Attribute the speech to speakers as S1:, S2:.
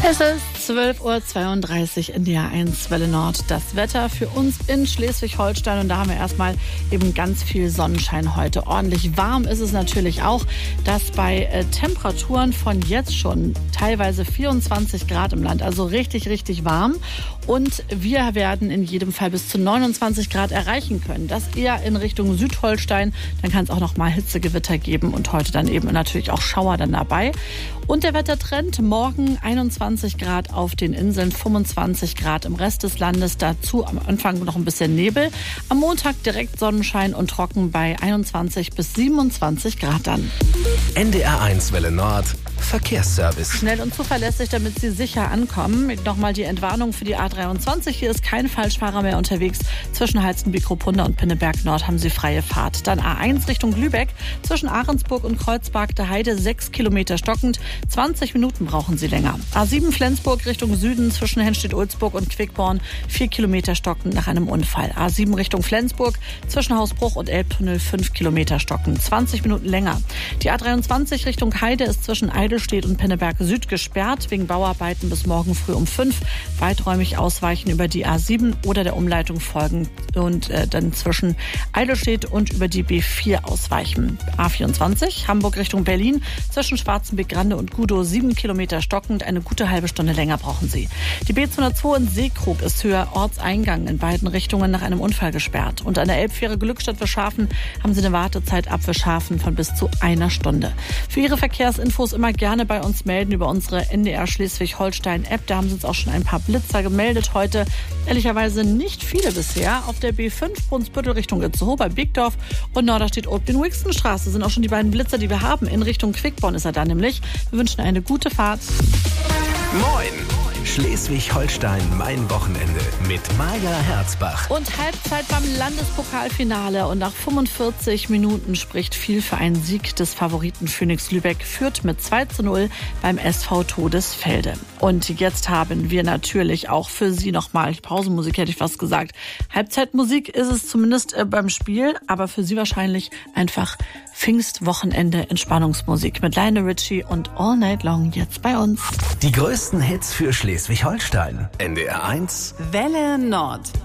S1: Es ist 12.32 Uhr in der NDR1 Welle Nord. Das Wetter für uns in Schleswig-Holstein. Und da haben wir erstmal eben ganz viel Sonnenschein heute. Ordentlich warm ist es natürlich auch, dass bei Temperaturen von jetzt schon teilweise 24 Grad im Land, also richtig, richtig warm. Und wir werden in jedem Fall bis zu 29 Grad erreichen können. Das eher in Richtung Südholstein. Dann kann es auch noch mal Hitzegewitter geben und heute dann eben natürlich auch Schauer dann dabei. Und der Wettertrend: morgen 21 Grad auf den Inseln, 25 Grad im Rest des Landes. Dazu am Anfang noch ein bisschen Nebel. Am Montag direkt Sonnenschein und trocken bei 21 bis 27 Grad dann.
S2: NDR1 Welle Nord Verkehrsservice.
S1: Schnell und zuverlässig, damit Sie sicher ankommen. Nochmal die Entwarnung für die A23. Hier ist kein Falschfahrer mehr unterwegs. Zwischen Halstenbek-Ruppunda und Pinneberg Nord haben Sie freie Fahrt. Dann A1 Richtung Lübeck. Zwischen Ahrensburg und Kreuzberg der Heide 6 Kilometer stockend. 20 Minuten brauchen Sie länger. A7 Flensburg Richtung Süden zwischen Henstedt-Ulzburg und Quickborn 4 Kilometer stockend nach einem Unfall. A7 Richtung Flensburg zwischen Hausbruch und Elbtunnel 5 Kilometer stockend. 20 Minuten länger. Die A23 Richtung Heide ist zwischen Eidelstedt und Pinneberg Süd gesperrt wegen Bauarbeiten bis morgen früh um 5. Weiträumig ausweichen über die A7 oder der Umleitung folgen und dann zwischen Eidelstedt und über die B4 ausweichen. A24 Hamburg Richtung Berlin zwischen Schwarzenbeck-Grande und Gudow 7 Kilometer stockend. Eine gute halbe Stunde länger brauchen Sie. Die B202 in Seekrug ist höher Ortseingang in beiden Richtungen nach einem Unfall gesperrt. Und an der Elbfähre Glückstadt Wischhafen haben Sie eine Wartezeit ab Wischhafen von bis zu einer Stunde. Für Ihre Verkehrsinfos immer gerne bei uns melden über unsere NDR Schleswig-Holstein-App. Da haben Sie uns auch schon ein paar Blitzer gemeldet heute. Ehrlicherweise nicht viele bisher. Auf der B5 Brunsbüttel Richtung Itzehoe bei Biegdorf und Norderstedt-Open-Wixenstraße sind auch schon die beiden Blitzer, die wir haben. In Richtung Quickborn ist er da nämlich. Wir wünschen eine gute Fahrt.
S2: Moin! Schleswig-Holstein, mein Wochenende mit Maja Herzbach.
S1: Und Halbzeit beim Landespokalfinale. Und nach 45 Minuten spricht viel für einen Sieg des Favoriten Phoenix Lübeck. Führt mit 2:0 beim SV Todesfelde. Und jetzt haben wir natürlich auch für Sie nochmal Pausenmusik, hätte ich fast gesagt. Halbzeitmusik ist es zumindest beim Spiel, aber für Sie wahrscheinlich einfach Pfingstwochenende Entspannungsmusik mit Lionel Richie und All Night Long jetzt bei uns.
S2: Die größten Hits für Schleswig-Holstein. NDR1
S1: Welle Nord.